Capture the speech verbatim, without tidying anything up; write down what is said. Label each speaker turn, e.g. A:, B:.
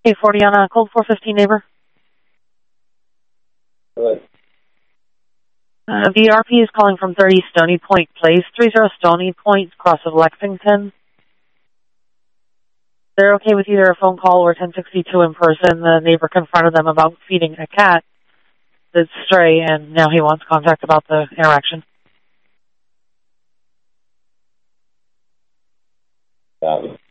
A: eight forty on a cold four fifteen neighbor.
B: Good.
A: Uh, V R P is calling from thirty Stony Point Place, thirty Stony Point, cross of Lexington. They're okay with either a phone call or ten sixty-two in person. The neighbor confronted them about feeding a cat that's stray, and now he wants contact about the interaction.
B: Got it.